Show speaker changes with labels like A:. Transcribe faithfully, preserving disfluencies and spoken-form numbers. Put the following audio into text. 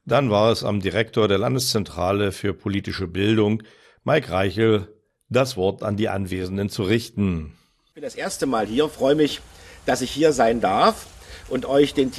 A: Dann war es am Direktor der Landeszentrale für politische Bildung, Mike Reichel, das Wort an die Anwesenden zu richten.
B: Ich bin das erste Mal hier, freue mich, dass ich hier sein darf und euch den